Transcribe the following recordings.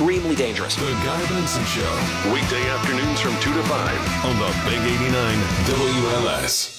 extremely dangerous. The Guy Benson Show. Weekday afternoons from 2 to 5 on the Big 89 WLS.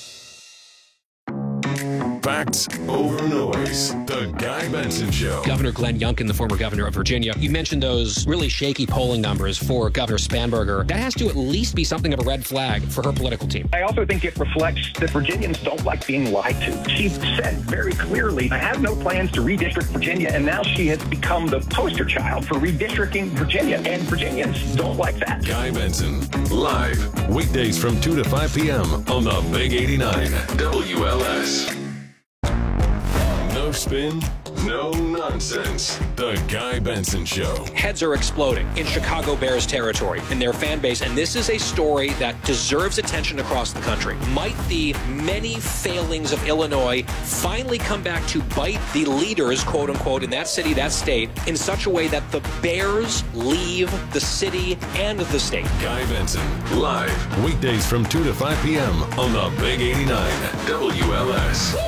Facts over noise. The Guy Benson Show. Governor Glenn Youngkin, the former governor of Virginia, you mentioned those really shaky polling numbers for Governor Spanberger. That has to at least be something of a red flag for her political team. I also think it reflects that Virginians don't like being lied to. She said very clearly, I have no plans to redistrict Virginia, and now she has become the poster child for redistricting Virginia, and Virginians don't like that. Guy Benson, live, weekdays from 2 to 5 p.m. on the Big 89 WLS. No spin, no nonsense. The Guy Benson Show. Heads are exploding in Chicago Bears territory in their fan base, and this is a story that deserves attention across the country. Might the many failings of Illinois finally come back to bite the leaders, quote unquote, in that city, that state, in such a way that the Bears leave the city and the state? Guy Benson, live, weekdays from 2 to 5 p.m. on the Big 89 WLS.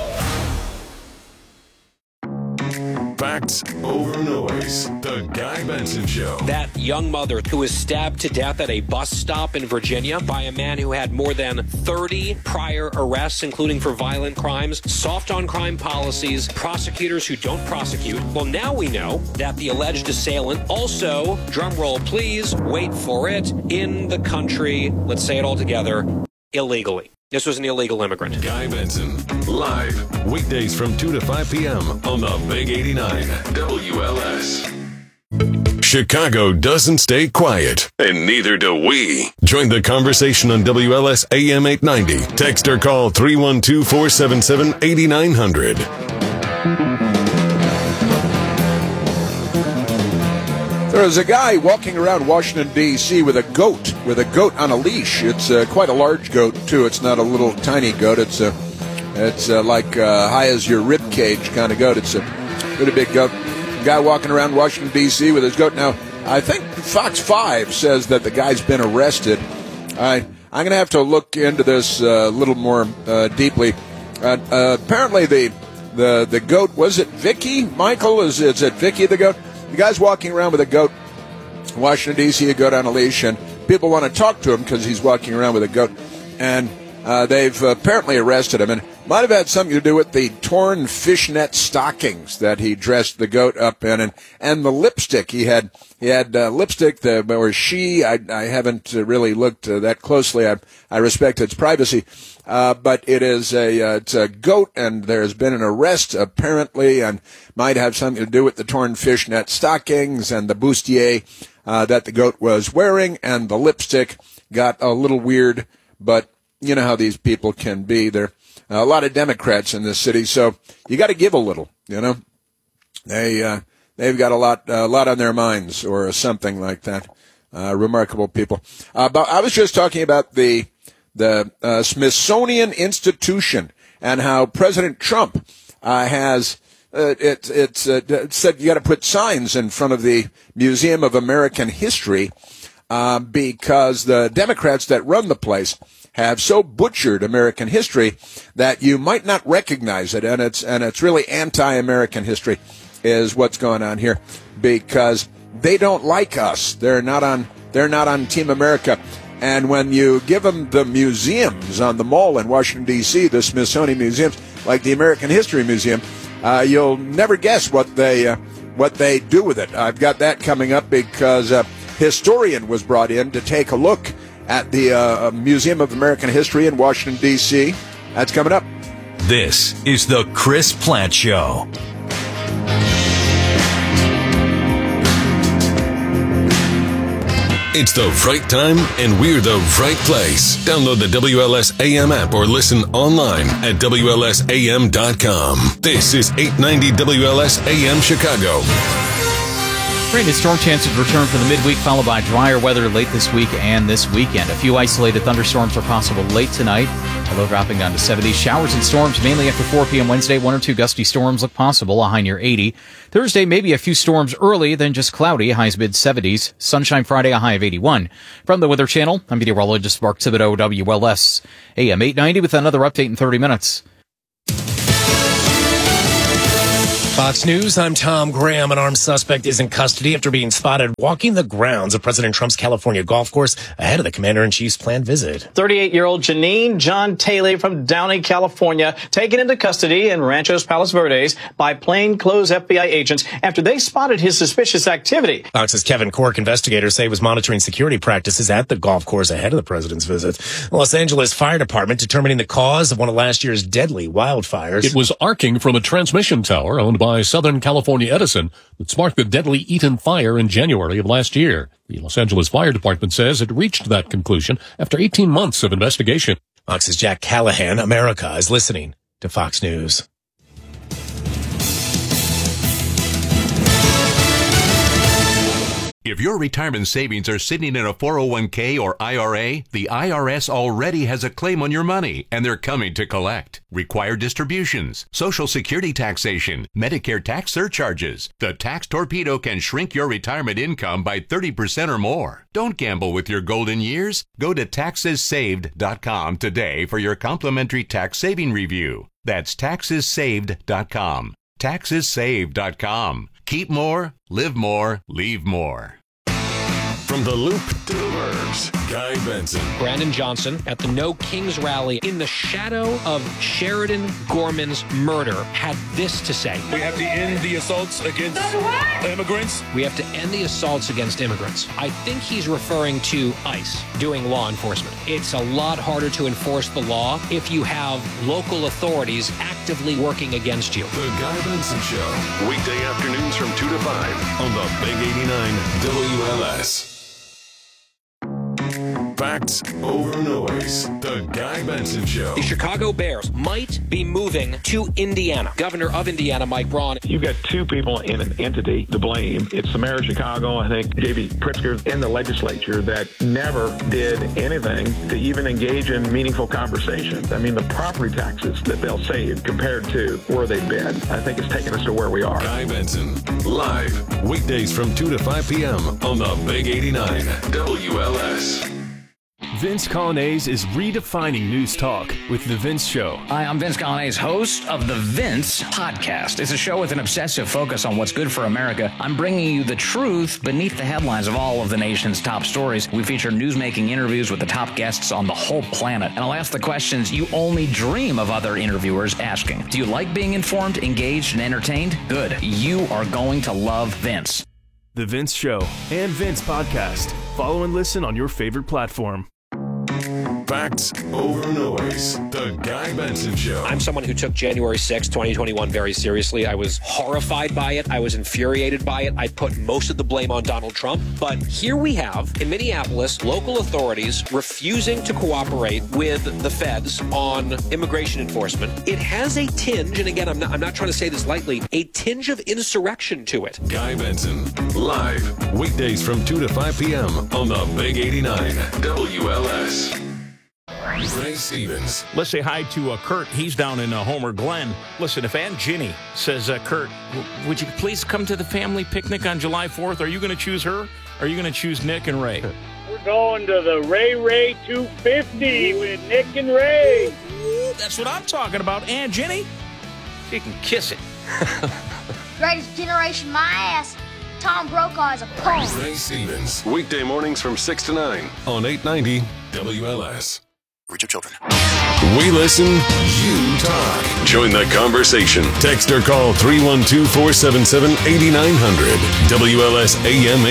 Facts over noise. The Guy Benson Show. That young mother who was stabbed to death at a bus stop in Virginia by a man who had more than 30 prior arrests, including for violent crimes, soft on crime policies, prosecutors who don't prosecute. Well, now we know that the alleged assailant also, drumroll please, wait for it, in the country, let's say it all together, illegally. This was an illegal immigrant. Guy Benson, live, weekdays from 2 to 5 p.m. on the Big 89 WLS. Chicago doesn't stay quiet, and neither do we. Join the conversation on WLS AM 890. Text or call 312-477-8900. There's a guy walking around Washington, D.C. with a goat on a leash. It's quite a large goat, too. It's not a little tiny goat. It's like high as your rib cage kind of goat. It's a pretty big goat. Guy walking around Washington, D.C. with his goat. Now, I think Fox 5 says that the guy's been arrested. I'm going to have to look into this a little more deeply. Apparently, the goat, was it Vicky? Michael, is it Vicky the goat? The guy's walking around with a goat, Washington, D.C., a goat on a leash, and people want to talk to him because he's walking around with a goat. And they've apparently arrested him. And it might have had something to do with the torn fishnet stockings that he dressed the goat up in, and the lipstick. He had lipstick, or she, I haven't really looked that closely. I respect its privacy. But it's a goat, and there's been an arrest apparently, and might have something to do with the torn fishnet stockings and the bustier that the goat was wearing, and the lipstick got a little weird, but you know how these people can be. There are a lot of Democrats in this city, so you got to give a little, you know. They've got a lot on their minds, or something like that. Remarkable people. But I was just talking about the Smithsonian Institution and how President Trump has said you got to put signs in front of the Museum of American History because the Democrats that run the place have so butchered American history that you might not recognize it, and it's really anti-American history is what's going on here, because they don't like us. They're not on Team America. And when you give them the museums on the mall in Washington, D.C., the Smithsonian museums, like the American History Museum, you'll never guess what they do with it. I've got that coming up because a historian was brought in to take a look at the Museum of American History in Washington, D.C. That's coming up. This is the Chris Plante Show. It's the right time, and we're the right place. Download the WLS AM app or listen online at WLSAM.com. This is 890 WLS AM Chicago. Rain and storm chances return for the midweek, followed by drier weather late this week and this weekend. A few isolated thunderstorms are possible late tonight, although dropping down to 70. Showers and storms mainly after 4 p.m. Wednesday. 1 or 2 gusty storms look possible, a high near 80. Thursday, maybe a few storms early, then just cloudy, highs mid-70s. Sunshine Friday, a high of 81. From the Weather Channel, I'm meteorologist Mark Thibodeau, WLS AM 890 with another update in 30 minutes. Fox News, I'm Tom Graham. An armed suspect is in custody after being spotted walking the grounds of President Trump's California golf course ahead of the commander-in-chief's planned visit. 38-year-old Janine John Taylor from Downey, California, taken into custody in Ranchos Palos Verdes by plainclothes FBI agents after they spotted his suspicious activity. Fox's Kevin Corke investigators say he was monitoring security practices at the golf course ahead of the president's visit. The Los Angeles Fire Department determining the cause of one of last year's deadly wildfires. It was arcing from a transmission tower owned by Southern California Edison that sparked the deadly Eaton fire in January of last year. The Los Angeles Fire Department says it reached that conclusion after 18 months of investigation. Fox's Jack Callahan. America is listening to Fox News. If your retirement savings are sitting in a 401k or IRA, the IRS already has a claim on your money, and they're coming to collect. Required distributions, Social Security taxation, Medicare tax surcharges. The Tax Torpedo can shrink your retirement income by 30% or more. Don't gamble with your golden years. Go to taxessaved.com today for your complimentary tax saving review. That's taxessaved.com. Taxessaved.com. Keep more, live more, leave more. From the Loop to the Burbs, Guy Benson. Brandon Johnson at the No Kings rally in the shadow of Sheridan Gorman's murder had this to say. We have to end the assaults against immigrants. We have to end the assaults against immigrants. I think he's referring to ICE doing law enforcement. It's a lot harder to enforce the law if you have local authorities actively working against you. The Guy Benson Show. Weekday afternoons from 2 to 5 on the Big 89 WLS. Facts over noise. The Guy Benson Show. The Chicago Bears might be moving to Indiana. Governor of Indiana, Mike Braun. You've got two people in an entity to blame. It's the mayor of Chicago, I think, J.B. Pritzker, in the legislature that never did anything to even engage in meaningful conversations. I mean, the property taxes that they'll save compared to where they've been, I think it's taken us to where we are. Guy Benson, live, weekdays from 2 to 5 p.m. on the Big 89 WLS. Vince Colonnese is redefining news talk with The Vince Show. Hi, I'm Vince Colonnese, host of The Vince Podcast. It's a show with an obsessive focus on what's good for America. I'm bringing you the truth beneath the headlines of all of the nation's top stories. We feature newsmaking interviews with the top guests on the whole planet. And I'll ask the questions you only dream of other interviewers asking. Do you like being informed, engaged, and entertained? Good. You are going to love Vince. The Vince Show and Vince Podcast. Follow and listen on your favorite platform. Facts over noise. The Guy Benson Show. I'm someone who took January 6, 2021 very seriously. I was horrified by it. I was infuriated by it. I put most of the blame on Donald Trump. But here we have, in Minneapolis, local authorities refusing to cooperate with the feds on immigration enforcement. It has a tinge, and again, I'm not trying to say this lightly, a tinge of insurrection to it. Guy Benson, live, weekdays from 2 to 5 p.m. on the Big 89 WLS. Ray Stevens. Let's say hi to Kurt. He's down in Homer Glen. Listen, if Aunt Ginny says, Kurt, would you please come to the family picnic on July 4th? Are you going to choose her? Or are you going to choose Nick and Ray? We're going to the Ray 250 with Nick and Ray. That's what I'm talking about. Aunt Ginny, she can kiss it. Greatest generation, my ass. Tom Brokaw is a punk. Ray Stevens. Weekday mornings from 6 to 9 on 890 WLS. Reach your children. We listen, you talk. Join the conversation. Text or call 312-477-8900. WLS AM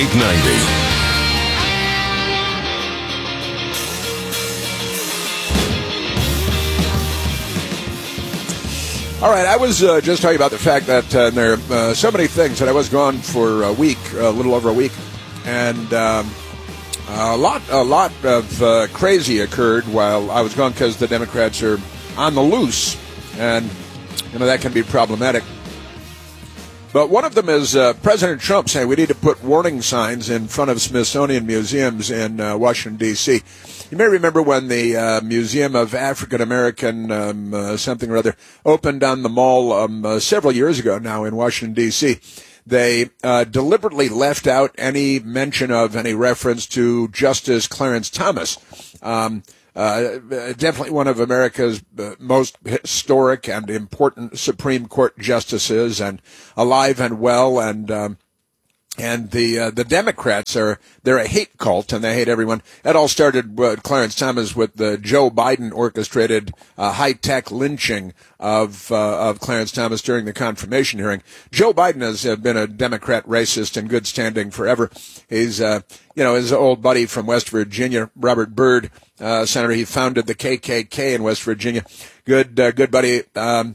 890. All right, I was just talking about the fact that there are so many things that I was gone for a week, a little over a week, and a lot of crazy occurred while I was gone because the Democrats are on the loose, and that can be problematic. But one of them is President Trump saying we need to put warning signs in front of Smithsonian museums in Washington, D.C. You may remember when the Museum of African American something or other opened on the mall several years ago now in Washington, D.C. They deliberately left out any mention of any reference to Justice Clarence Thomas. definitely one of America's most historic and important Supreme Court justices, and alive and well, and the Democrats they're a hate cult, and they hate everyone. That all started with Clarence Thomas with the Joe Biden orchestrated high-tech lynching of Clarence Thomas during the confirmation hearing. Joe Biden has been a Democrat racist in good standing forever. He's his old buddy from West Virginia, Robert Byrd, senator. He founded the KKK in West Virginia. Good buddy.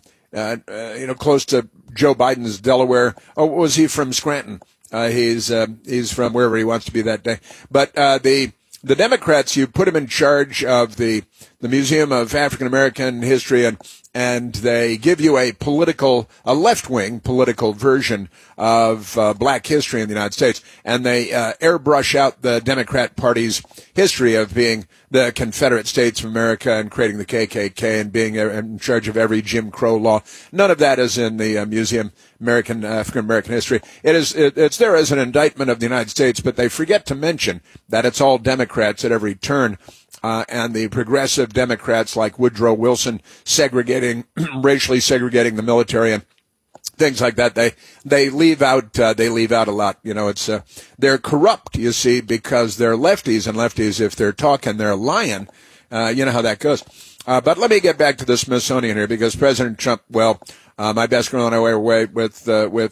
Close to Joe Biden's Delaware. Oh, was he from Scranton? He's from wherever he wants to be that day. But the Democrats, you put him in charge of the Museum of African American History, and they give you a left-wing political version of black history in the United States, and they airbrush out the Democrat Party's history of being the Confederate States of America and creating the KKK and being in charge of every Jim Crow law. None of that is in the Museum African American History. It's there as an indictment of the United States, but they forget to mention that it's all Democrats at every turn. And the progressive Democrats like Woodrow Wilson racially segregating the military and things like that. They leave out a lot. They're corrupt, you see, because they're lefties, and lefties, if they're talking, they're lying. You know how that goes. But let me get back to the Smithsonian here, because President Trump, my best girl and I were away with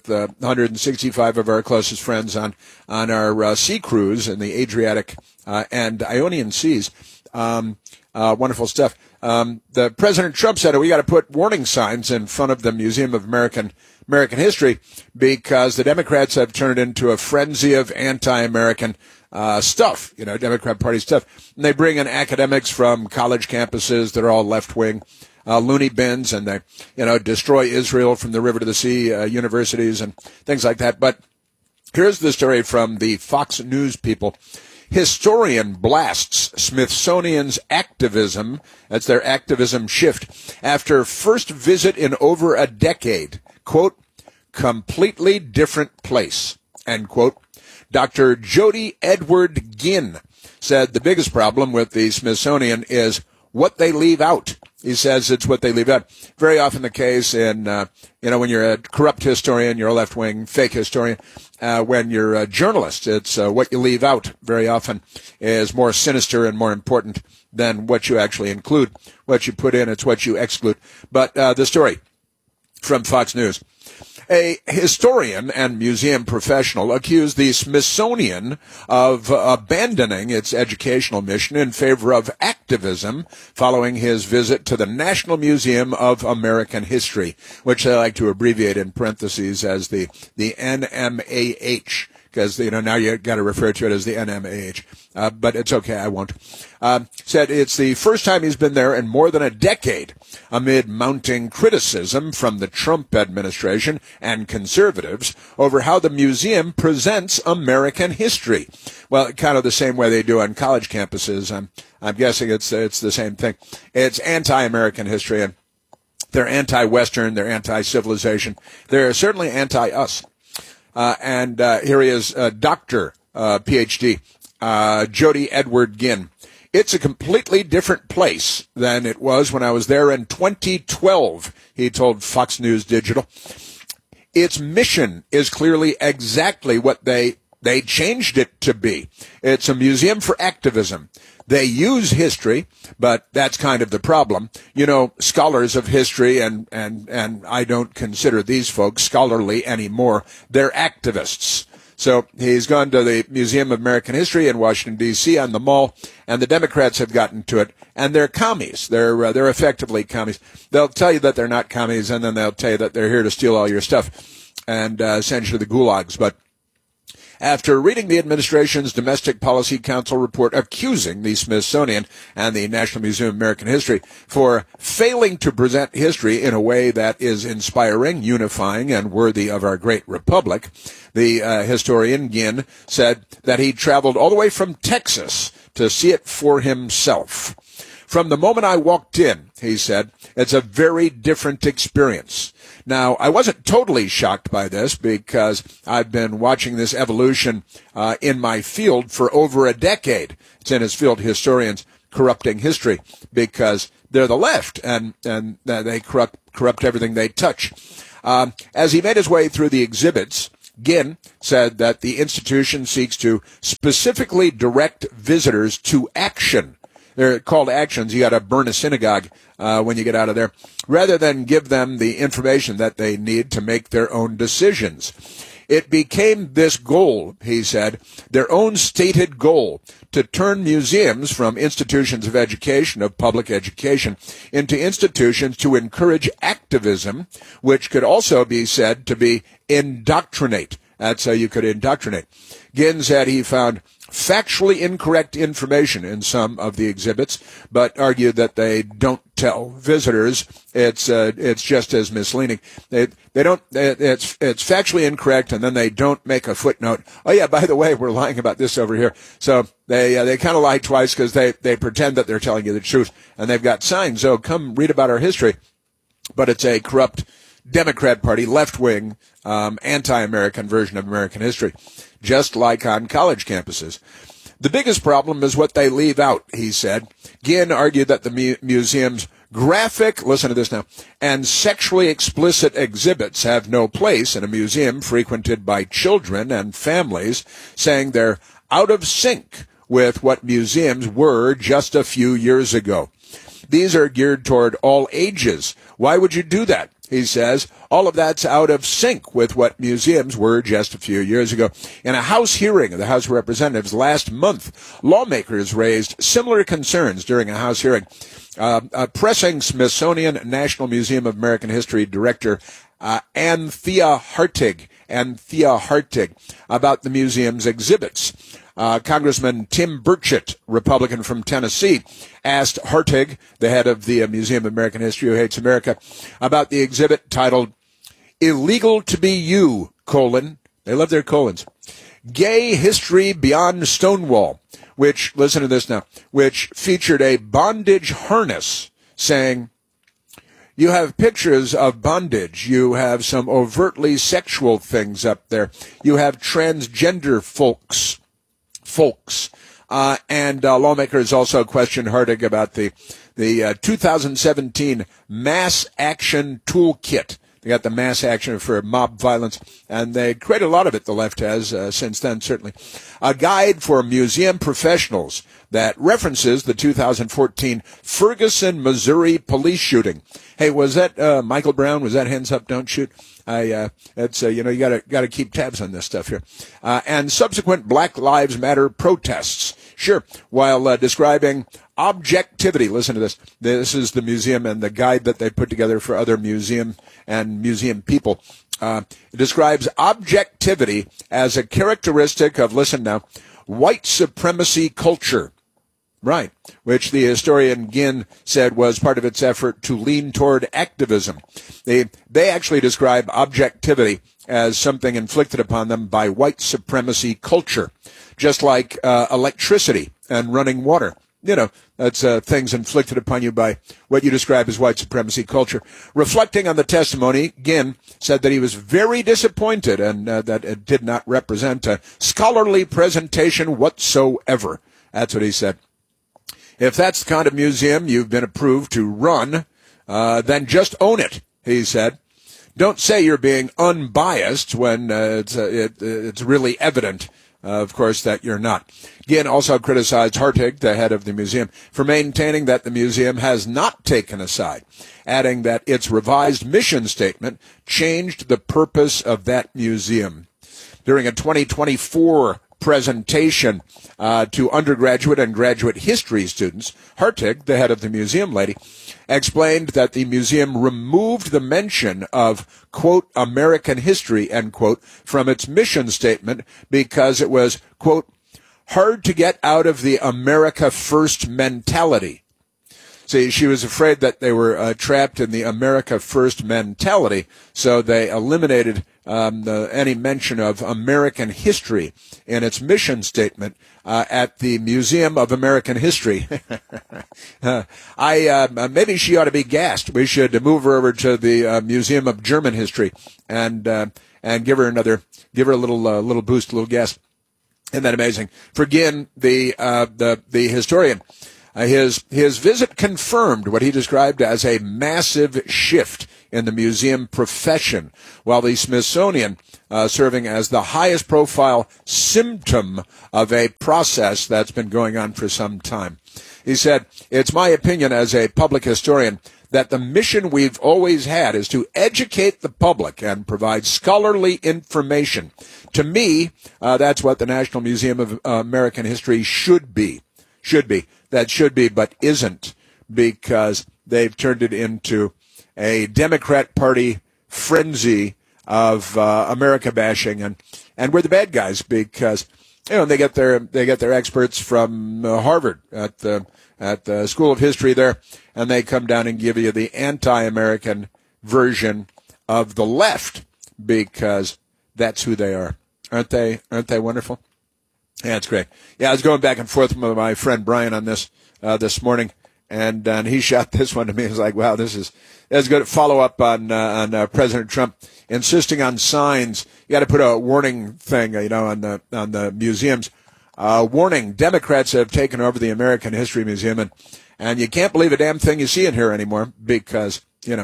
165 of our closest friends on our sea cruise in the Adriatic and Ionian Seas. Wonderful stuff. The President Trump said we got to put warning signs in front of the Museum of American History, because the Democrats have turned it into a frenzy of anti-American stuff, Democrat Party stuff. And they bring in academics from college campuses that are all left-wing, loony bins, and they, destroy Israel from the river to the sea, universities and things like that. But here's the story from the Fox News people. Historian blasts Smithsonian's activism. That's their activism shift. After first visit in over a decade. Quote, completely different place. End quote. Dr. Jody Edward Ginn said the biggest problem with the Smithsonian is what they leave out. He says it's what they leave out. Very often the case in, when you're a corrupt historian, you're a left-wing fake historian. When you're a journalist, it's what you leave out very often is more sinister and more important than what you actually include. What you put in, it's what you exclude. But the story from Fox News. A historian and museum professional accused the Smithsonian of abandoning its educational mission in favor of activism following his visit to the National Museum of American History, which they like to abbreviate in parentheses as the NMAH, because, now you got to refer to it as the NMAH. But it's okay, I won't. Said it's the first time he's been there in more than a decade, amid mounting criticism from the Trump administration and conservatives over how the museum presents American history. Well, kind of the same way they do on college campuses. I'm guessing it's the same thing. It's anti-American history, and they're anti-Western, they're anti-civilization. They're certainly anti-us. And here he is, Dr. PhD, Jody Edward Ginn. It's a completely different place than it was when I was there in 2012, he told Fox News Digital. Its mission is clearly exactly what they changed it to be. It's a museum for activism. They use history, but that's kind of the problem. Scholars of history, and I don't consider these folks scholarly anymore. They're activists. So he's gone to the Museum of American History in Washington, D.C. on the Mall, and the Democrats have gotten to it, and they're commies. They're effectively commies. They'll tell you that they're not commies, and then they'll tell you that they're here to steal all your stuff and send you to the gulags. But after reading the administration's Domestic Policy Council report accusing the Smithsonian and the National Museum of American History for failing to present history in a way that is inspiring, unifying, and worthy of our great republic, the historian Ginn said that he traveled all the way from Texas to see it for himself. From the moment I walked in, he said, it's a very different experience. Now, I wasn't totally shocked by this because I've been watching this evolution in my field for over a decade. It's in his field, historians corrupting history because they're the left and they corrupt everything they touch. As he made his way through the exhibits, Ginn said that the institution seeks to specifically direct visitors to action. They're called actions. You got to burn a synagogue when you get out of there, rather than give them the information that they need to make their own decisions. It became this goal, he said, their own stated goal, to turn museums from institutions of education, of public education, into institutions to encourage activism, which could also be said to be indoctrinate. That's how you could indoctrinate. Ginn said he found factually incorrect information in some of the exhibits, but argued that they don't tell visitors. It's just as misleading. They don't. It's factually incorrect, and then they don't make a footnote. Oh yeah, by the way, we're lying about this over here. So they kind of lie twice because they pretend that they're telling you the truth, and they've got signs. So come read about our history, but it's a corrupt Democrat Party, left-wing, anti-American version of American history, just like on college campuses. The biggest problem is what they leave out, he said. Ginn argued that the museum's graphic, listen to this now, and sexually explicit exhibits have no place in a museum frequented by children and families, saying they're out of sync with what museums were just a few years ago. These are geared toward all ages. Why would you do that? He says, all of that's out of sync with what museums were just a few years ago. In a House hearing of the House of Representatives last month, lawmakers raised similar concerns during a House hearing, pressing Smithsonian National Museum of American History Director Anthea Hartig about the museum's exhibits. Congressman Tim Burchett, Republican from Tennessee, asked Hartig, the head of the Museum of American History Who Hates America, about the exhibit titled Illegal to Be You, : they love their colons, Gay History Beyond Stonewall, which, listen to this now, which featured a bondage harness, saying, you have pictures of bondage. You have some overtly sexual things up there. You have transgender folks. And lawmakers also questioned Hartig about the 2017 Mass Action Toolkit. They got the mass action for mob violence, and they created a lot of it, the left has, since then, certainly. A guide for museum professionals that references the 2014 Ferguson, Missouri police shooting. Hey, was that Michael Brown? Was that hands up, don't shoot? It's you gotta keep tabs on this stuff here. And subsequent Black Lives Matter protests. Sure, while describing objectivity. Listen to this. This is the museum and the guide that they put together for other museum and museum people. It describes objectivity as a characteristic of, listen now, white supremacy culture. Right, which the historian Ginn said was part of its effort to lean toward activism. They actually describe objectivity as something inflicted upon them by white supremacy culture, just like electricity and running water. You know, that's things inflicted upon you by what you describe as white supremacy culture. Reflecting on the testimony, Ginn said that he was very disappointed and that it did not represent a scholarly presentation whatsoever. That's what he said. If that's the kind of museum you've been approved to run, then just own it, he said. Don't say you're being unbiased when it's really evident, of course, that you're not. Ginn also criticized Hartig, the head of the museum, for maintaining that the museum has not taken a side, adding that its revised mission statement changed the purpose of that museum. During a 2024 presentation to undergraduate and graduate history students, Hartig, the head of the museum lady, explained that the museum removed the mention of, quote, American history, end quote, from its mission statement because it was, quote, hard to get out of the America First mentality. See, she was afraid that they were trapped in the America First mentality, so they eliminated any mention of American history in its mission statement at the Museum of American History. Maybe she ought to be gassed. We should move her over to the Museum of German History and give her a little boost, a little gas. Isn't that amazing? For Ginn, the historian, His visit confirmed what he described as a massive shift in the museum profession, while the Smithsonian serving as the highest profile symptom of a process that's been going on for some time. He said, "It's my opinion as a public historian that the mission we've always had is to educate the public and provide scholarly information. To me, that's what the National Museum of American History should be. That should be, but isn't, because they've turned it into a Democrat Party frenzy of America bashing, and we're the bad guys because they get their experts from Harvard at the School of History there, and they come down and give you the anti-American version of the left because that's who they are. Aren't they wonderful? Yeah, it's great. Yeah, I was going back and forth with my friend Brian on this morning, and he shot this one to me. He was like, "Wow, this is good." Follow up on President Trump insisting on signs. You got to put a warning thing, on the museums. Warning: Democrats have taken over the American History Museum, and you can't believe a damn thing you see in here anymore because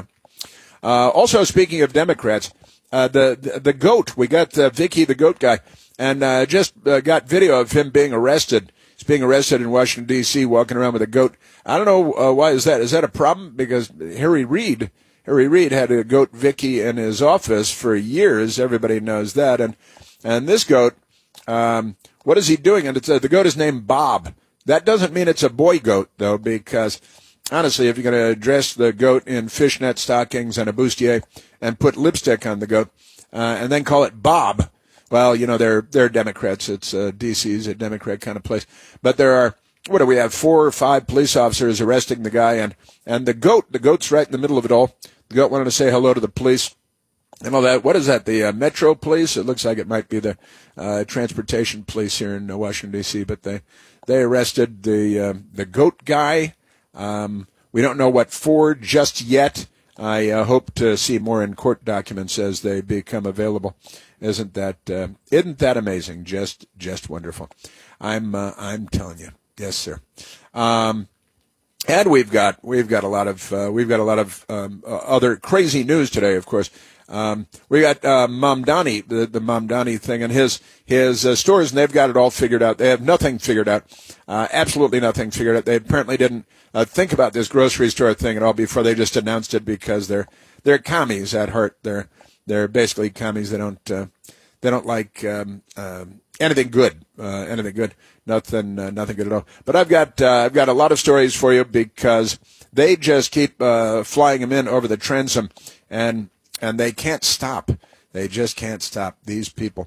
Also, speaking of Democrats, the goat. We got Vicky the goat guy. And just got video of him being arrested. He's being arrested in Washington, D.C., walking around with a goat. I don't know why is that. Is that a problem? Because Harry Reid had a goat Vicky in his office for years. Everybody knows that. And this goat, what is he doing? And the goat is named Bob. That doesn't mean it's a boy goat, though, because honestly, if you're going to dress the goat in fishnet stockings and a bustier and put lipstick on the goat and then call it Bob, well, they're Democrats. It's D.C.'s a Democrat kind of place. But there are, what do we have, 4 or 5 police officers arresting the guy, and the goat's right in the middle of it all. The goat wanted to say hello to the police and all that. What is that, the Metro Police? It looks like it might be the Transportation Police here in Washington, D.C., but they arrested the goat guy. We don't know what for just yet. I hope to see more in court documents as they become available. Isn't that amazing? Just wonderful. I'm telling you, yes, sir. And we've got a lot of other crazy news today. Of course, we got Mamdani, the Mamdani thing, and his stores, and they've got it all figured out. They have nothing figured out, absolutely nothing figured out. They apparently didn't think about this grocery store thing at all before they just announced it because they're commies at heart. They're basically commies. They don't like anything good. Nothing good at all. But I've got a lot of stories for you because they just keep flying them in over the transom, and they can't stop. They just can't stop, these people.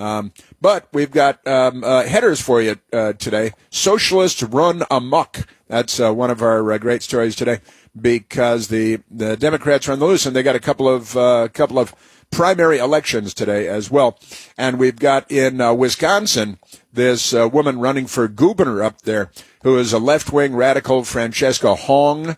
But we've got headers for you today. Socialists run amok. That's one of our great stories today because the Democrats are on the loose, and they got a couple of primary elections today as well. And we've got in Wisconsin this woman running for governor up there who is a left-wing radical, Francesca Hong.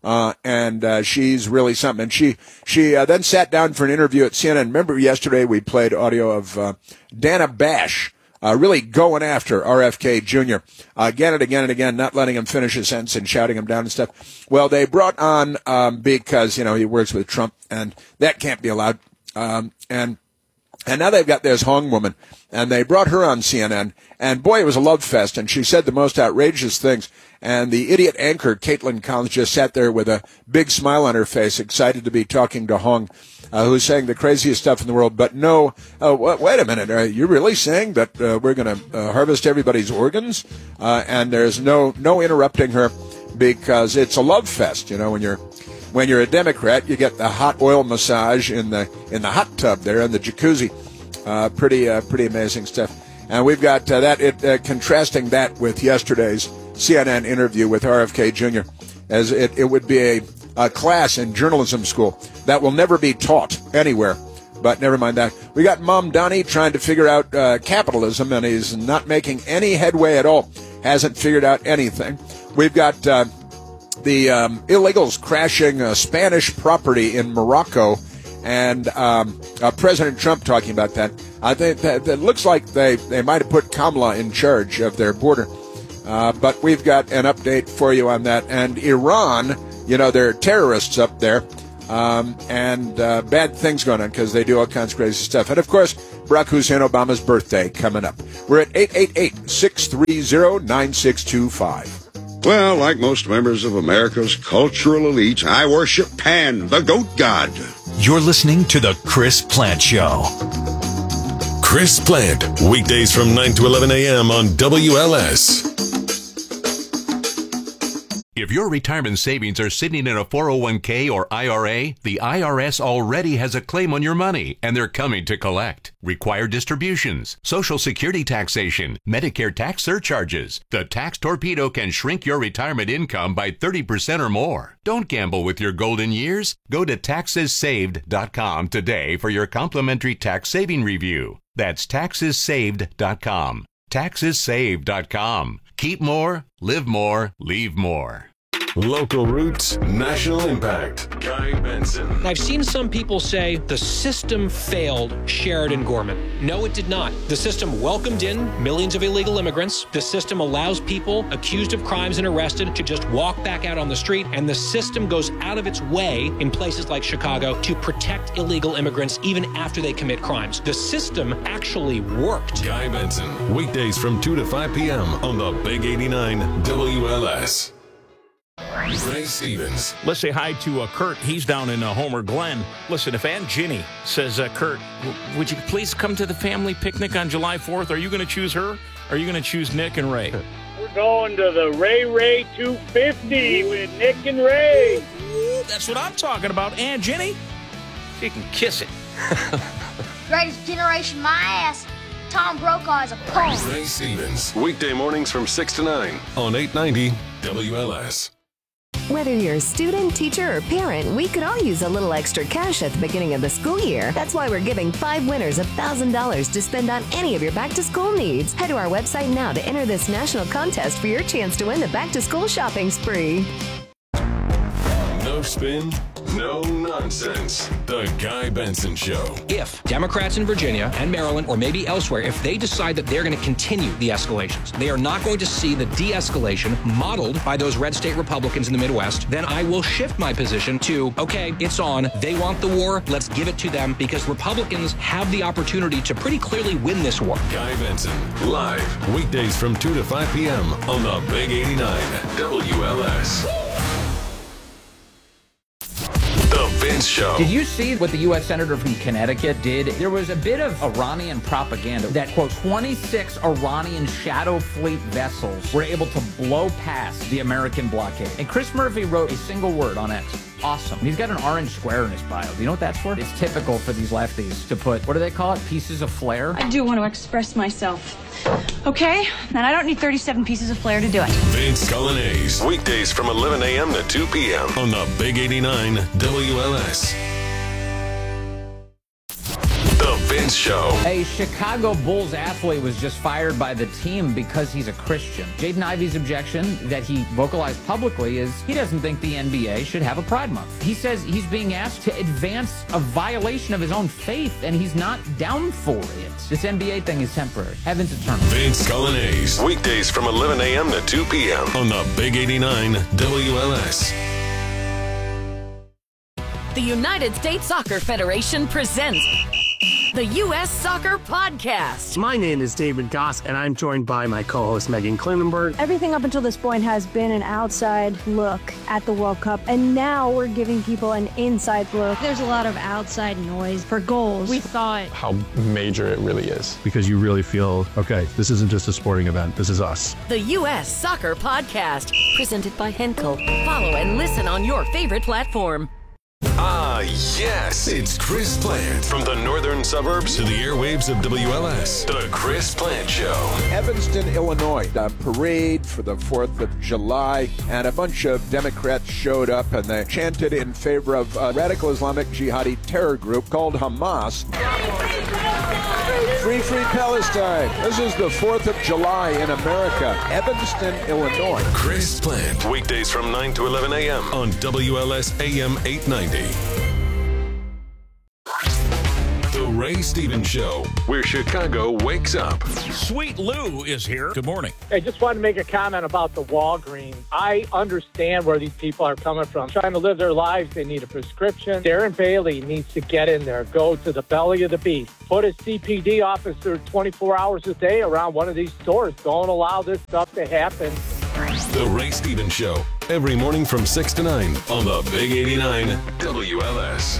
And she's really something. And she then sat down for an interview at CNN. Remember yesterday we played audio of Dana Bash really going after RFK Jr. Again and again and again, not letting him finish his sentence and shouting him down and stuff. Well, they brought on because he works with Trump, and that can't be allowed. And now they've got this Hong woman, and they brought her on CNN, and boy, it was a love fest, and she said the most outrageous things, and the idiot anchor, Caitlin Collins, just sat there with a big smile on her face, excited to be talking to Hong, who's saying the craziest stuff in the world, but no, wait a minute, are you really saying that we're going to harvest everybody's organs? And there's no interrupting her, because it's a love fest, when you're a Democrat, you get the hot oil massage in the hot tub there in the jacuzzi. Pretty amazing stuff. And we've got contrasting that with yesterday's CNN interview with RFK Jr. as it would be a class in journalism school that will never be taught anywhere. But never mind that. We got Mamdani trying to figure out capitalism, and he's not making any headway at all. Hasn't figured out anything. We've got the illegals crashing Spanish property in Morocco, and President Trump talking about that. I think that looks like they might have put Kamala in charge of their border. But we've got an update for you on that. And Iran, there are terrorists up there, and bad things going on because they do all kinds of crazy stuff. And, of course, Barack Hussein Obama's birthday coming up. We're at 888-630-9625. Well, like most members of America's cultural elite, I worship Pan, the goat god. You're listening to The Chris Plant Show. Chris Plant, weekdays from 9 to 11 a.m. on WLS. If your retirement savings are sitting in a 401k or IRA, the IRS already has a claim on your money, and they're coming to collect. Required distributions, Social Security taxation, Medicare tax surcharges. The tax torpedo can shrink your retirement income by 30% or more. Don't gamble with your golden years. Go to taxessaved.com today for your complimentary tax saving review. That's taxessaved.com. Taxessaved.com. Keep more, live more, leave more. Local roots, national impact. Guy Benson. I've seen some people say the system failed Sheridan Gorman. No, it did not. The system welcomed in millions of illegal immigrants. The system allows people accused of crimes and arrested to just walk back out on the street. And the system goes out of its way in places like Chicago to protect illegal immigrants even after they commit crimes. The system actually worked. Guy Benson. Weekdays from 2 to 5 p.m. on the Big 89 WLS. Ray Stevens. Let's say hi to Kurt. He's down in Homer Glen. Listen, if Aunt Ginny says, Kurt, would you please come to the family picnic on July 4th? Are you going to choose her? Or are you going to choose Nick and Ray? We're going to the Ray 250 with Nick and Ray. That's what I'm talking about, Aunt Ginny. She can kiss it. Greatest generation, my ass. Tom Brokaw is a punk. Ray Stevens. Weekday mornings from 6 to 9 on 890 WLS. Whether you're a student, teacher, or parent, we could all use a little extra cash at the beginning of the school year. That's why we're giving 5 winners $1,000 to spend on any of your back-to-school needs. Head to our website now to enter this national contest for your chance to win the back-to-school shopping spree. No spin, no nonsense. The Guy Benson Show. If Democrats in Virginia and Maryland, or maybe elsewhere, if they decide that they're going to continue the escalations, they are not going to see the de-escalation modeled by those red state Republicans in the Midwest, then I will shift my position to, okay, it's on. They want the war. Let's give it to them, because Republicans have the opportunity to pretty clearly win this war. Guy Benson, live, weekdays from 2 to 5 p.m. on the Big 89 WLS. The Vince Show. Did you see what the U.S. Senator from Connecticut did? There was a bit of Iranian propaganda that, quote, 26 Iranian shadow fleet vessels were able to blow past the American blockade. And Chris Murphy wrote a single word on X. Awesome. He's got an orange square in his bio. Do you know what that's for? It's typical for these lefties to put, what do they call it? Pieces of flair? I do want to express myself. Okay? And I don't need 37 pieces of flair to do it. Vince Colonnese. Weekdays from 11 a.m. to 2 p.m. on the Big 89 WLS. The Vince Show. A Chicago Bulls athlete was just fired by the team because he's a Christian. Jaden Ivey's objection that he vocalized publicly is he doesn't think the NBA should have a Pride Month. He says he's being asked to advance a violation of his own faith, and he's not down for it. This NBA thing is temporary. Heaven's eternal. Vince Colonnese. Weekdays from 11 a.m. to 2 p.m. on the Big 89 WLS. The United States Soccer Federation presents the U.S. Soccer Podcast. My name is David Goss, and I'm joined by my co-host Megan Klinenberg. Everything up until this point has been an outside look at the World Cup, and now we're giving people an inside look. There's a lot of outside noise for goals. We thought how major it really is, because you really feel, okay, this isn't just a sporting event, this is us. The U.S. Soccer Podcast, presented by Henkel. Follow and listen on your favorite platform. Ah, yes. It's Chris Plant. From the northern suburbs to the airwaves of WLS. The Chris Plant Show. Evanston, Illinois. A parade for the 4th of July. And a bunch of Democrats showed up and they chanted in favor of a radical Islamic jihadi terror group called Hamas. Free, free Palestine. This is the 4th of July in America. Evanston, Illinois. Chris Plant. Weekdays from 9 to 11 a.m. on WLS AM 890. The Ray Stevens Show, where Chicago wakes up. Sweet Lou is here. Good morning. I just wanted to make a comment about the Walgreens. I understand where these people are coming from. Trying to live their lives, they need a prescription. Darren Bailey needs to get in there, go to the belly of the beast. Put a CPD officer 24 hours a day around one of these stores. Don't allow this stuff to happen. The Ray Stevens Show, every morning from 6 to 9 on the Big 89 WLS.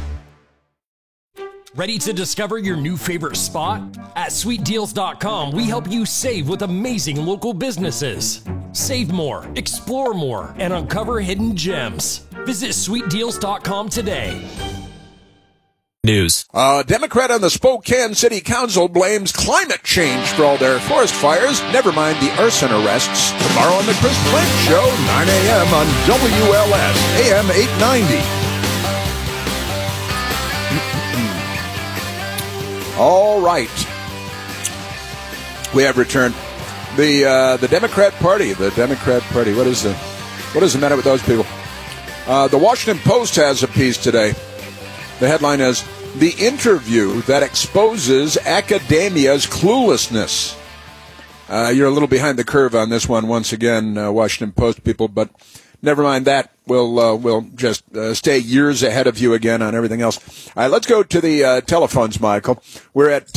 Ready to discover your new favorite spot? At sweetdeals.com, we help you save with amazing local businesses. Save more, explore more, and uncover hidden gems. Visit sweetdeals.com today. News. A Democrat on the Spokane City Council blames climate change for all their forest fires. Never mind the arson arrests. Tomorrow on the Chris Plante Show, 9 a.m. on WLS, AM 890. All right. We have returned. The Democrat Party. The Democrat Party. What is the matter with those people? The Washington Post has a piece today. The headline is, "The Interview That Exposes Academia's Cluelessness." You're a little behind the curve on this one once again, Washington Post people, but never mind that. We'll just stay years ahead of you again on everything else. All right, let's go to the telephones, Michael. We're at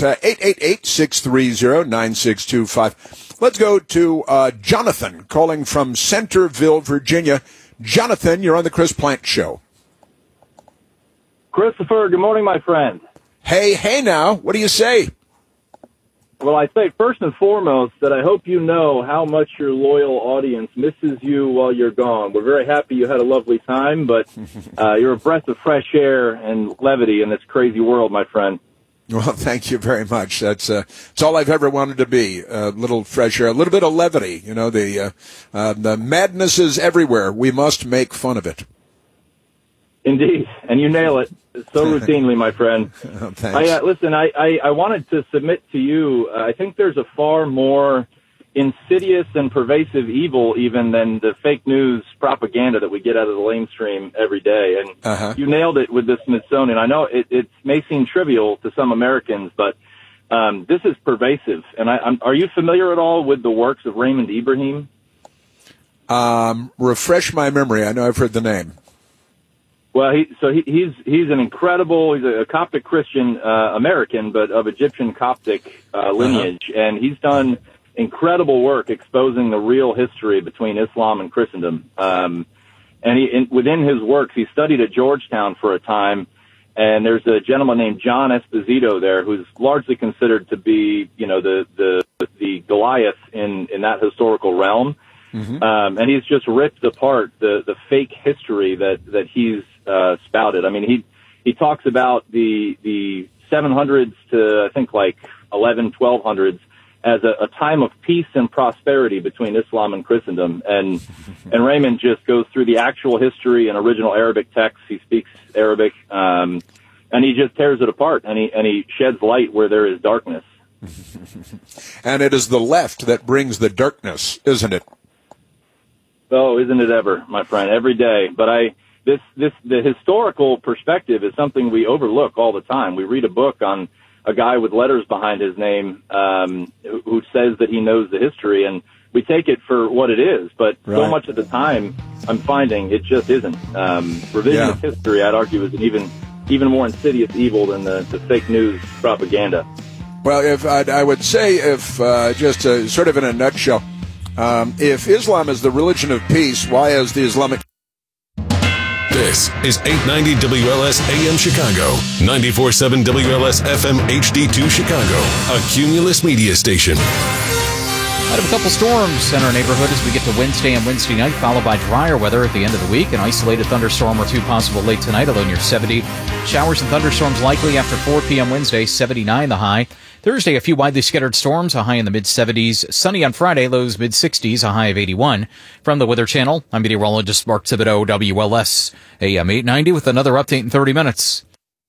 888-630-9625. Let's go to Jonathan calling from Centerville, Virginia. Jonathan, you're on the Chris Plante Show. Christopher, good morning, my friend. Hey now. What do you say? Well, I say first and foremost that I hope you know how much your loyal audience misses you while you're gone. We're very happy you had a lovely time, but you're a breath of fresh air and levity in this crazy world, my friend. Well, thank you very much. That's all I've ever wanted to be. A little fresh air, a little bit of levity. You know, the madness is everywhere. We must make fun of it. Indeed, and you nail it so routinely, my friend. Oh, thanks. Listen, I wanted to submit to you, I think there's a far more insidious and pervasive evil even than the fake news propaganda that we get out of the lamestream every day. And you nailed it with the Smithsonian. I know it may seem trivial to some Americans, but this is pervasive. And are you familiar at all with the works of Raymond Ibrahim? Refresh my memory. I know I've heard the name. Well, he's an incredible, he's a Coptic Christian American, but of Egyptian Coptic lineage, and he's done incredible work exposing the real history between Islam and Christendom. And within his works, he studied at Georgetown for a time, and there's a gentleman named John Esposito there who's largely considered to be, you know, the Goliath in that historical realm. Mm-hmm. And he's just ripped apart the fake history that he's spouted. I mean, he talks about the 700s to I think like 1200s as a time of peace and prosperity between Islam and Christendom. And Raymond just goes through the actual history and original Arabic texts. He speaks Arabic, and he just tears it apart and he sheds light where there is darkness. And it is the left that brings the darkness, isn't it? Oh, isn't it ever, my friend? Every day. But the historical perspective is something we overlook all the time. We read a book on a guy with letters behind his name who says that he knows the history, and we take it for what it is. But so much of the time, I'm finding it just isn't. Revisionist history, I'd argue, is an even more insidious evil than the fake news propaganda. Well, if I would say, if just sort of in a nutshell, if Islam is the religion of peace, why is the Islamic... This is 890 WLS AM Chicago, 94.7 WLS FM HD2 Chicago, a Cumulus media station. Out of a couple storms in our neighborhood as we get to Wednesday and Wednesday night, followed by drier weather at the end of the week. An isolated thunderstorm or two possible late tonight, although near 70. Showers and thunderstorms likely after 4 p.m. Wednesday, 79 the high. Thursday, a few widely scattered storms, a high in the mid-70s. Sunny on Friday, lows mid-60s, a high of 81. From the Weather Channel, I'm meteorologist Mark Thibodeau, WLS, AM 890 with another update in 30 minutes.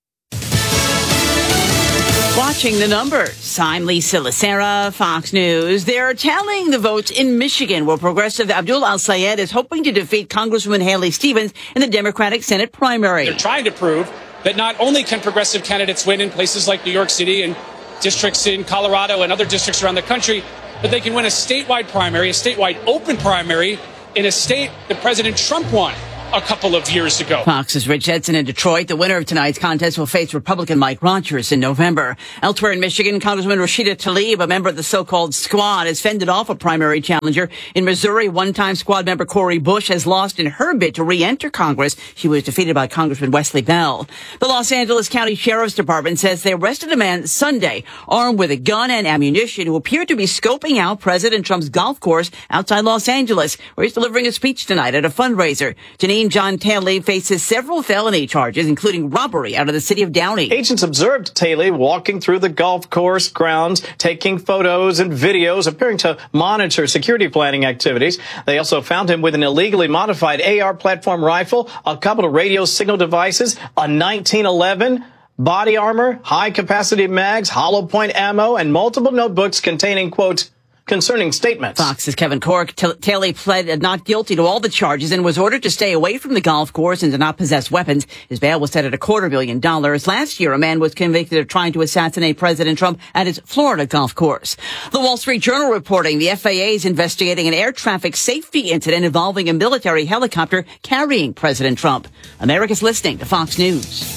Watching the numbers. I'm Lisa Lacera, Fox News. They're tallying the votes in Michigan, where progressive Abdul Al-Sayed is hoping to defeat Congresswoman Haley Stevens in the Democratic Senate primary. They're trying to prove that not only can progressive candidates win in places like New York City and districts in Colorado and other districts around the country, but they can win a statewide primary, a statewide open primary in a state that President Trump won a couple of years ago. Fox's Rich Edson in Detroit. The winner of tonight's contest will face Republican Mike Rogers in November. Elsewhere in Michigan, Congresswoman Rashida Tlaib, a member of the so-called Squad, has fended off a primary challenger. In Missouri, one-time Squad member Cori Bush has lost in her bid to re-enter Congress. She was defeated by Congressman Wesley Bell. The Los Angeles County Sheriff's Department says they arrested a man Sunday armed with a gun and ammunition who appeared to be scoping out President Trump's golf course outside Los Angeles, where he's delivering a speech tonight at a fundraiser. Janine John Taylor faces several felony charges, including robbery out of the city of Downey. Agents observed Taylor walking through the golf course grounds, taking photos and videos, appearing to monitor security planning activities. They also found him with an illegally modified AR platform rifle, a couple of radio signal devices, a 1911 body armor, high-capacity mags, hollow point ammo, and multiple notebooks containing, quote, concerning statements. Fox's Kevin Cork. Taylor pled not guilty to all the charges and was ordered to stay away from the golf course and to not possess weapons. His bail was set at $250,000. Last year, a man was convicted of trying to assassinate President Trump at his Florida golf course. The Wall Street Journal reporting the FAA is investigating an air traffic safety incident involving a military helicopter carrying President Trump. America's listening to Fox News.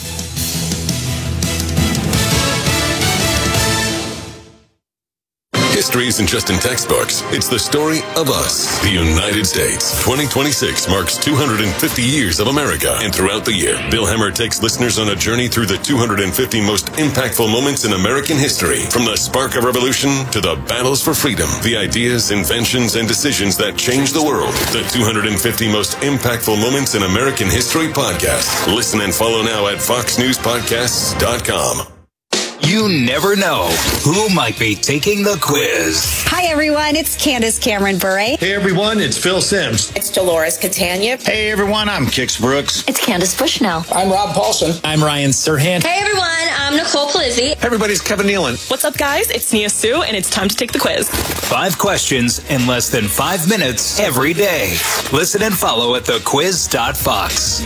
History isn't just in textbooks. It's the story of us, the United States. 2026 marks 250 years of America. And throughout the year, Bill Hemmer takes listeners on a journey through the 250 most impactful moments in American history. From the spark of revolution to the battles for freedom, the ideas, inventions, and decisions that changed the world. The 250 most impactful moments in American history podcast. Listen and follow now at foxnewspodcasts.com. You never know who might be taking the quiz. Hi, everyone. It's Candace Cameron Bure. Hey, everyone. It's Phil Simms. It's Dolores Catania. Hey, everyone. I'm Kix Brooks. It's Candace Bushnell. I'm Rob Paulson. I'm Ryan Serhant. Hey, everyone. I'm Nicole Palizzi. Hey, everybody. It's Kevin Nealon. What's up, guys? It's Nia Sue, and it's time to take the quiz. 5 questions in less than 5 minutes every day. Listen and follow at thequiz.fox.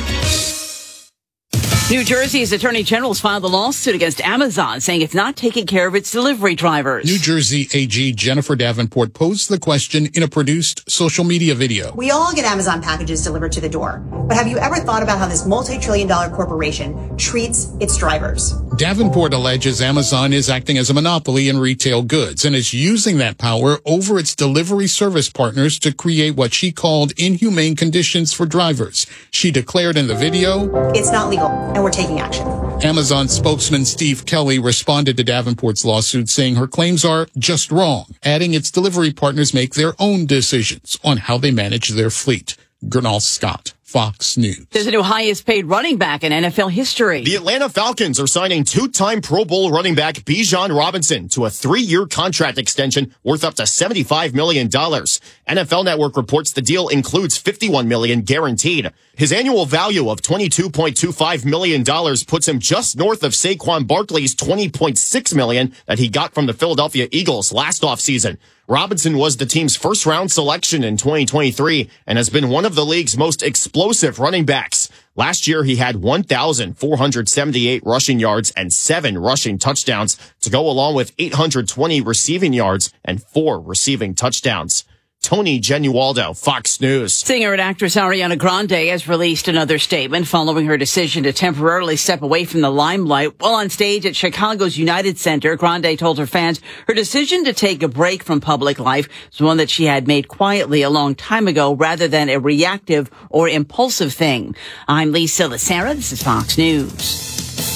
New Jersey's Attorney General's filed a lawsuit against Amazon, saying it's not taking care of its delivery drivers. New Jersey AG Jennifer Davenport posed the question in a produced social media video. We all get Amazon packages delivered to the door, but have you ever thought about how this multi-trillion-dollar corporation treats its drivers? Davenport alleges Amazon is acting as a monopoly in retail goods and is using that power over its delivery service partners to create what she called inhumane conditions for drivers. She declared in the video, "It's not legal, and we're taking action." Amazon spokesman Steve Kelly responded to Davenport's lawsuit, saying her claims are just wrong, adding its delivery partners make their own decisions on how they manage their fleet. Gernal Scott, Fox News. There's a new highest paid running back in NFL history. The Atlanta Falcons are signing 2-time Pro Bowl running back Bijan Robinson to a 3-year contract extension worth up to $75 million. NFL Network reports the deal includes $51 million guaranteed. His annual value of $22.25 million puts him just north of Saquon Barkley's $20.6 million that he got from the Philadelphia Eagles last offseason. Robinson was the team's first-round selection in 2023 and has been one of the league's most explosive running backs. Last year, he had 1,478 rushing yards and 7 rushing touchdowns to go along with 820 receiving yards and 4 receiving touchdowns. Tony Genualdo, Fox News. Singer and actress Ariana Grande has released another statement following her decision to temporarily step away from the limelight. While on stage at Chicago's United Center, Grande told her fans her decision to take a break from public life was one that she had made quietly a long time ago rather than a reactive or impulsive thing. I'm Lisa Lacera. This is Fox News.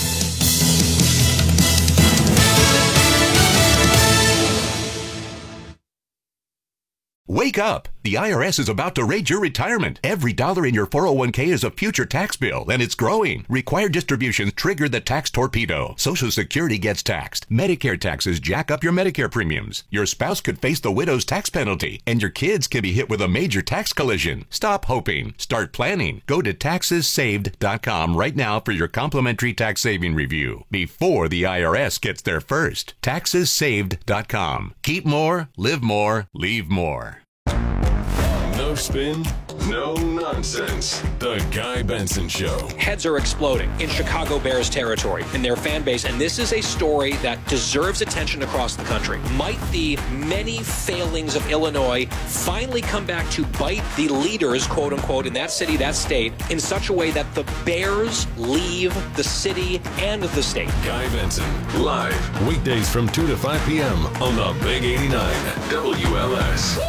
Wake up! The IRS is about to raid your retirement. Every dollar in your 401k is a future tax bill, and it's growing. Required distributions trigger the tax torpedo. Social Security gets taxed. Medicare taxes jack up your Medicare premiums. Your spouse could face the widow's tax penalty, and your kids can be hit with a major tax collision. Stop hoping. Start planning. Go to taxessaved.com right now for your complimentary tax saving review before the IRS gets there first. Taxessaved.com. Keep more, live more, leave more. No spin, no nonsense. The Guy Benson Show. Heads are exploding in Chicago Bears territory in their fan base, and this is a story that deserves attention across the country. Might the many failings of Illinois finally come back to bite the leaders, quote unquote, in that city, that state, in such a way that the Bears leave the city and the state? Guy Benson, live, weekdays from 2 to 5 p.m. on the Big 89 WLS.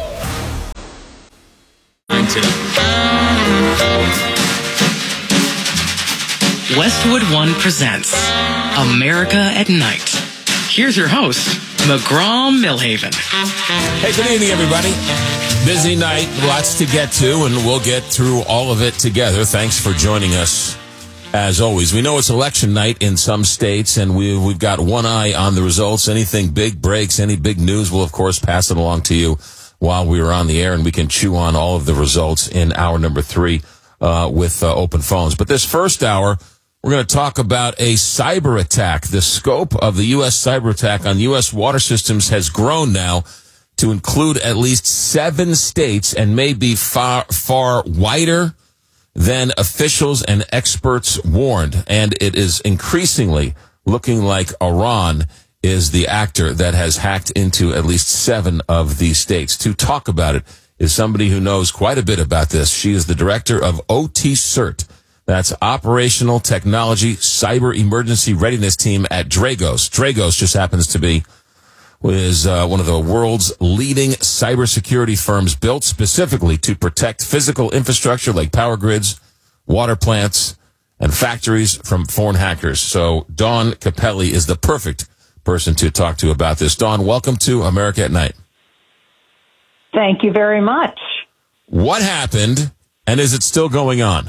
Westwood One presents America at Night. Here's your host, McGraw Millhaven. Hey, good evening, everybody. Busy night, lots to get to, and we'll get through all of it together. Thanks for joining us, as always. We know it's election night in some states, and we've got one eye on the results. Anything big breaks, any big news, we'll, of course, pass it along to you while we were on the air, and we can chew on all of the results in hour number 3 with open phones. But this first hour, we're going to talk about a cyber attack. The scope of the U.S. cyber attack on U.S. water systems has grown now to include at least 7 states and may be far, far wider than officials and experts warned. And it is increasingly looking like Iran is the actor that has hacked into at least 7 of these states. To talk about it is somebody who knows quite a bit about this. She is the director of OT CERT. That's Operational Technology Cyber Emergency Readiness Team at Dragos. Dragos just happens to be one of the world's leading cybersecurity firms built specifically to protect physical infrastructure like power grids, water plants, and factories from foreign hackers. So Dawn Capelli is the perfect person to talk to about this. Dawn, welcome to America at Night. Thank you very much. What happened, and is it still going on?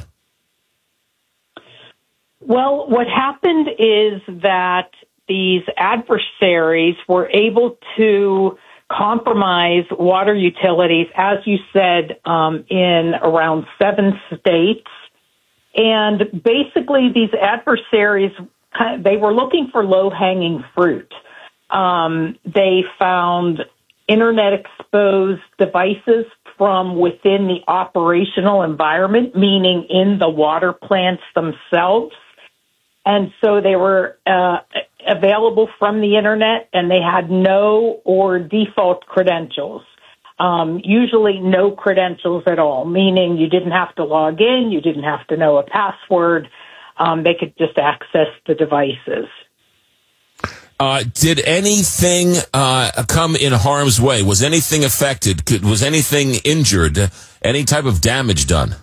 Well, what happened is that these adversaries were able to compromise water utilities, as you said, in around 7 states. And basically, these adversaries, they were looking for low-hanging fruit. They found internet-exposed devices from within the operational environment, meaning in the water plants themselves. And so they were available from the internet, and they had no or default credentials. Usually no credentials at all, meaning you didn't have to log in, you didn't have to know a password. They could just access the devices. Did anything come in harm's way? Was anything affected? Was anything injured? Any type of damage done?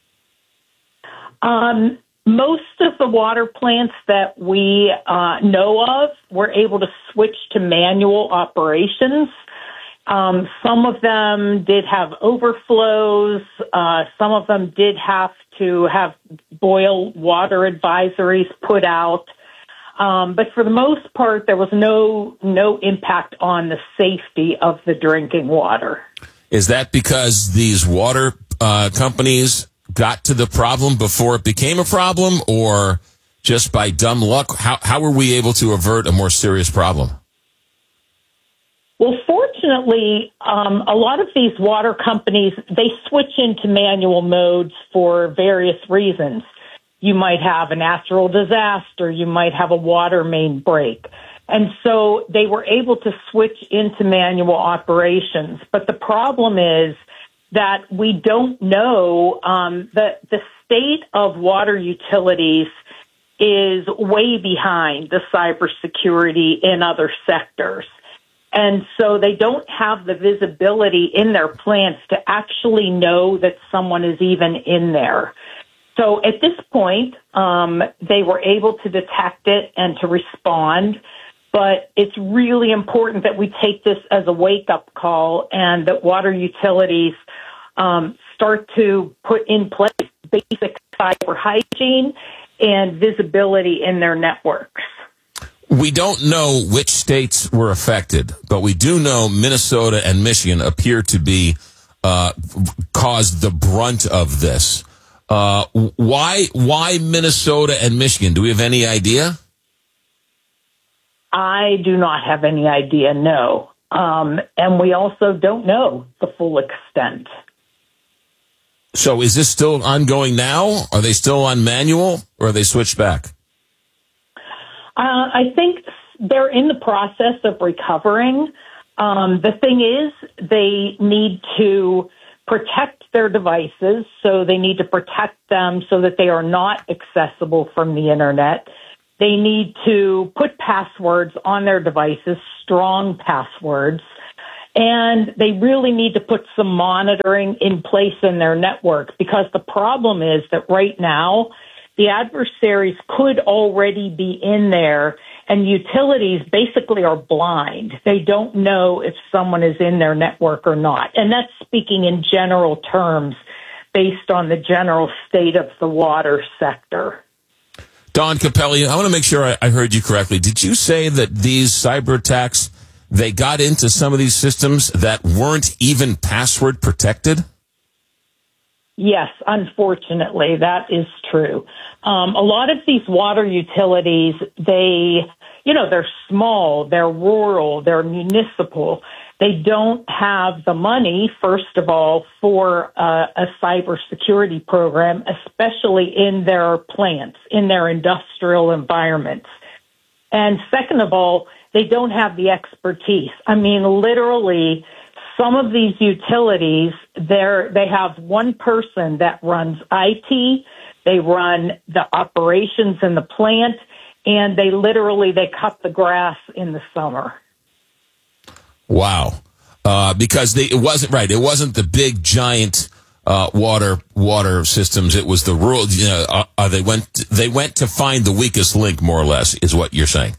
Most of the water plants that we know of were able to switch to manual operations. Some of them did have overflows. Some of them did have to have boil water advisories put out. But for the most part, there was no impact on the safety of the drinking water. Is that because these water companies got to the problem before it became a problem, or just by dumb luck? How were we able to avert a more serious problem? Well, fortunately, a lot of these water companies, they switch into manual modes for various reasons. You might have a natural disaster. You might have a water main break. And so they were able to switch into manual operations. But the problem is that we don't know, the state of water utilities is way behind the cybersecurity in other sectors. And so they don't have the visibility in their plants to actually know that someone is even in there. So at this point, they were able to detect it and to respond. But it's really important that we take this as a wake-up call and that water utilities start to put in place basic cyber hygiene and visibility in their networks. We don't know which states were affected, but we do know Minnesota and Michigan appear to be caused the brunt of this. Why Minnesota and Michigan? Do we have any idea? I do not have any idea, no. And we also don't know the full extent. So is this still ongoing now? Are they still on manual, or are they switched back? I think they're in the process of recovering. The thing is, they need to protect their devices, so they need to protect them so that they are not accessible from the internet. They need to put passwords on their devices, strong passwords, and they really need to put some monitoring in place in their network, because the problem is that right now the adversaries could already be in there, and utilities basically are blind. They don't know if someone is in their network or not. And that's speaking in general terms based on the general state of the water sector. Dawn Capelli, I want to make sure I heard you correctly. Did you say that these cyber attacks, they got into some of these systems that weren't even password protected? Yes, unfortunately, that is true. A lot of these water utilities, they're small, they're rural, they're municipal. They don't have the money, first of all, for a cybersecurity program, especially in their plants, in their industrial environments. And second of all, they don't have the expertise. I mean, literally, some of these utilities, they have one person that runs IT, they run the operations in the plant, and they cut the grass in the summer. Wow. Because it wasn't right. It wasn't the big giant water systems. It was the rural. They went to find the weakest link, more or less, is what you're saying.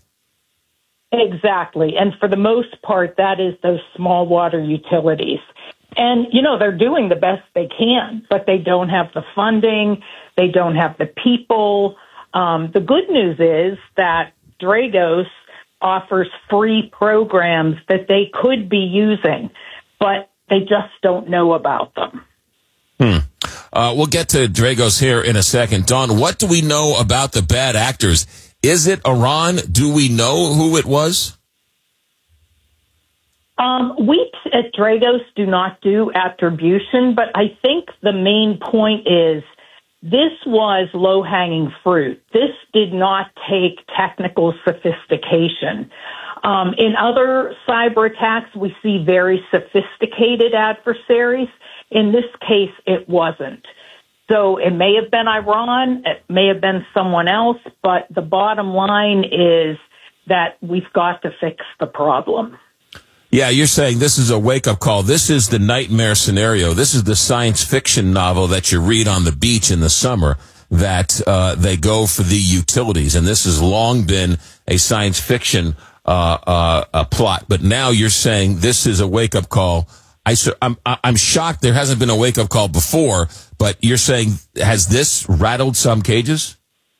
Exactly. And for the most part, that is those small water utilities. And, they're doing the best they can, but they don't have the funding. They don't have the people. The good news is that Dragos offers free programs that they could be using, but they just don't know about them. We'll get to Dragos here in a second. Dawn, what do we know about the bad actors? Is it Iran? Do we know who it was? We at Dragos do not do attribution, but I think the main point is this was low-hanging fruit. This did not take technical sophistication. In other cyber attacks, we see very sophisticated adversaries. In this case, it wasn't. So it may have been Iran, it may have been someone else, but the bottom line is that we've got to fix the problem. Yeah, you're saying this is a wake-up call. This is the nightmare scenario. This is the science fiction novel that you read on the beach in the summer, that they go for the utilities. And this has long been a science fiction a plot. But now you're saying this is a wake-up call. I'm shocked there hasn't been a wake-up call before, but you're saying, has this rattled some cages?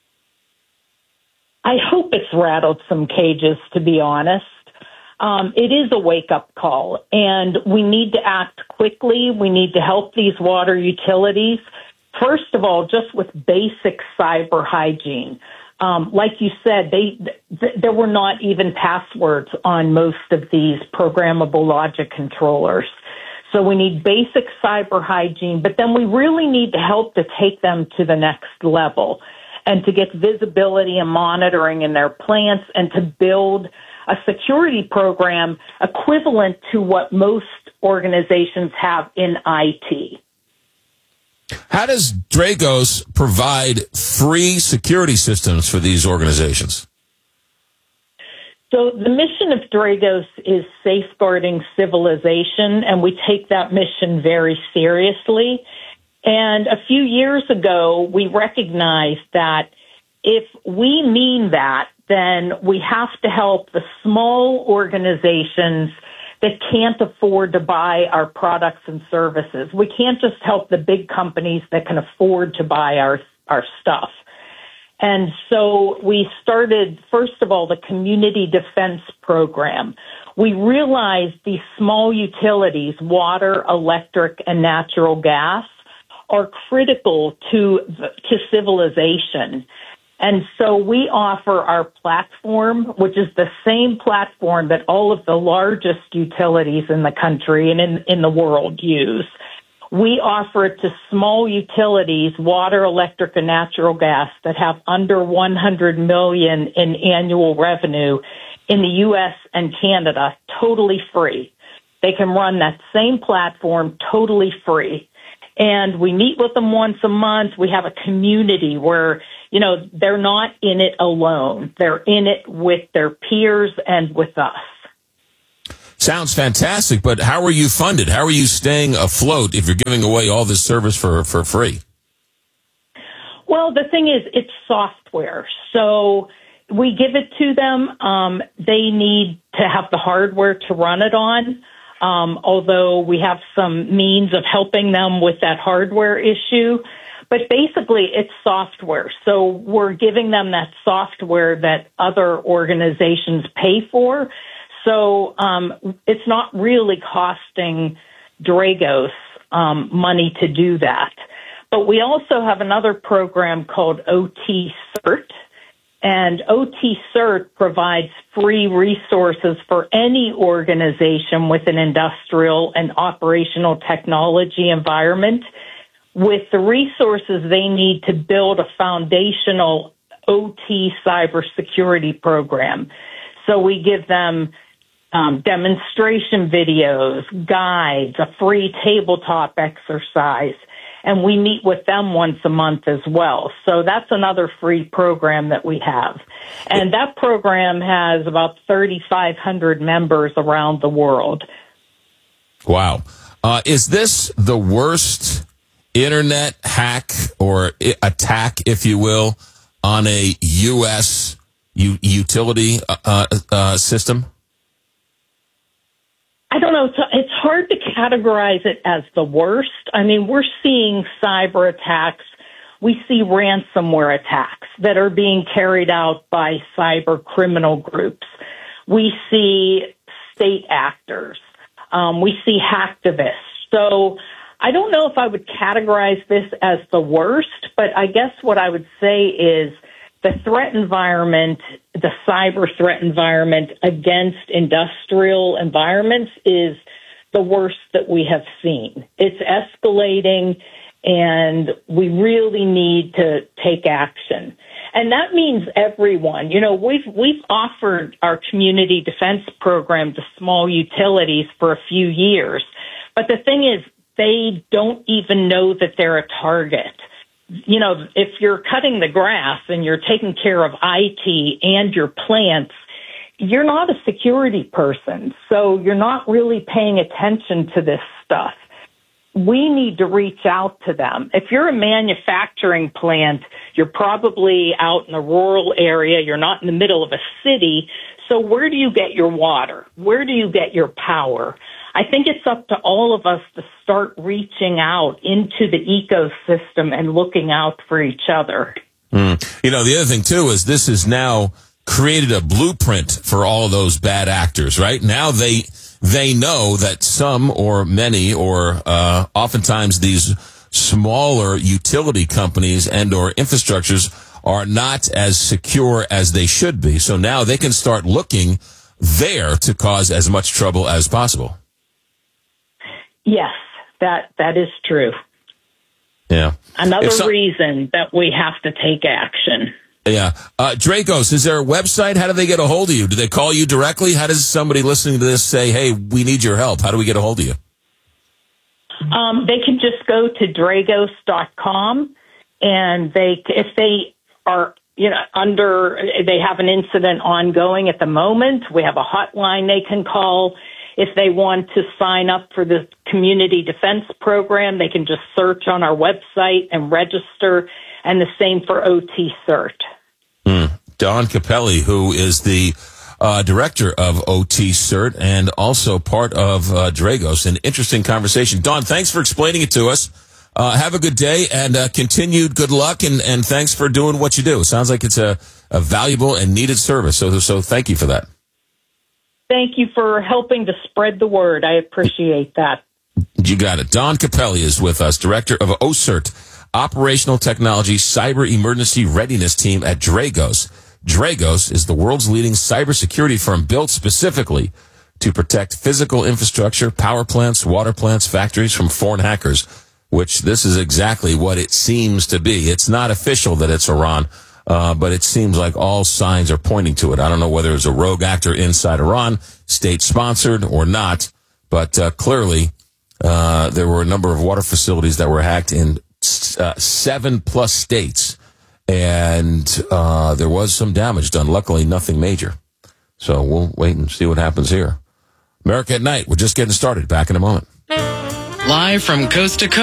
I hope it's rattled some cages, to be honest. It is a wake-up call, and we need to act quickly. We need to help these water utilities, first of all, just with basic cyber hygiene. Like you said, there were not even passwords on most of these programmable logic controllers. So we need basic cyber hygiene, but then we really need to help to take them to the next level and to get visibility and monitoring in their plants and to build a security program equivalent to what most organizations have in IT. How does Dragos provide free security systems for these organizations? So the mission of Dragos is safeguarding civilization, and we take that mission very seriously. And a few years ago, we recognized that if we mean that, then we have to help the small organizations that can't afford to buy our products and services. We can't just help the big companies that can afford to buy our stuff. And so we started, first of all, the Community Defense Program. We realized these small utilities, water, electric, and natural gas, are critical to civilization. And so we offer our platform, which is the same platform that all of the largest utilities in the country and in the world use. We offer it to small utilities, water, electric, and natural gas that have under $100 million in annual revenue in the U.S. and Canada, totally free. They can run that same platform totally free. And we meet with them once a month. We have a community where, you know, they're not in it alone. They're in it with their peers and with us. Sounds fantastic, but how are you funded? How are you staying afloat if you're giving away all this service for free? Well, the thing is, it's software. So we give it to them. They need to have the hardware to run it on, although we have some means of helping them with that hardware issue. But basically, it's software. So we're giving them that software that other organizations pay for. So it's not really costing Dragos money to do that. But we also have another program called OT CERT. And OT CERT provides free resources for any organization with an industrial and operational technology environment with the resources they need to build a foundational OT cybersecurity program. So we give them demonstration videos, guides, a free tabletop exercise, and we meet with them once a month as well. So that's another free program that we have. And that program has about 3,500 members around the world. Wow. Is this the worst internet hack or attack, if you will, on a U.S. utility system? I don't know. It's hard to categorize it as the worst. I mean, we're seeing cyber attacks. We see ransomware attacks that are being carried out by cyber criminal groups. We see state actors. We see hacktivists. So I don't know if I would categorize this as the worst, but I guess what I would say is the threat environment, the cyber threat environment against industrial environments is the worst that we have seen. It's escalating, and we really need to take action. And that means everyone. You know, we've offered our community defense program to small utilities for a few years, but the thing is, they don't even know that they're a target. You know, if you're cutting the grass and you're taking care of IT and your plants, you're not a security person, so you're not really paying attention to this stuff. We need to reach out to them. If you're a manufacturing plant, you're probably out in a rural area. You're not in the middle of a city. So where do you get your water? Where do you get your power? I think it's up to all of us to start reaching out into the ecosystem and looking out for each other. You know, the other thing, too, is this has now created a blueprint for all of those bad actors, right? Now they know that some or many or oftentimes these smaller utility companies and or infrastructures are not as secure as they should be. So now they can start looking there to cause as much trouble as possible. Yes, that is true. Yeah. Another reason that we have to take action. Yeah. Dragos, is there a website? How do they get a hold of you? Do they call you directly? How does somebody listening to this say, hey, we need your help? How do we get a hold of you? They can just go to Dragos.com, and if they are, you know, they have an incident ongoing at the moment, we have a hotline they can call. If they want to sign up for the community defense program, they can just search on our website and register, and the same for OT CERT. Dawn Capelli, who is the director of OT CERT and also part of Dragos. An interesting conversation. Dawn, thanks for explaining it to us. Have a good day and continued good luck, and thanks for doing what you do. It sounds like it's a valuable and needed service, so thank you for that. Thank you for helping to spread the word. I appreciate that. You got it. Dawn Capelli is with us, director of OCERT, Operational Technology Cyber Emergency Readiness Team at Dragos. Dragos is the world's leading cybersecurity firm built specifically to protect physical infrastructure, power plants, water plants, factories from foreign hackers. which this is exactly what it seems to be. It's not official that it's Iran, but it seems like all signs are pointing to it. I don't know whether it's a rogue actor inside Iran, state-sponsored or not, but clearly there were a number of water facilities that were hacked in 7+ states, and there was some damage done. Luckily, nothing major. So we'll wait and see what happens here. America at Night. We're just getting started. Back in a moment. Live from coast to coast.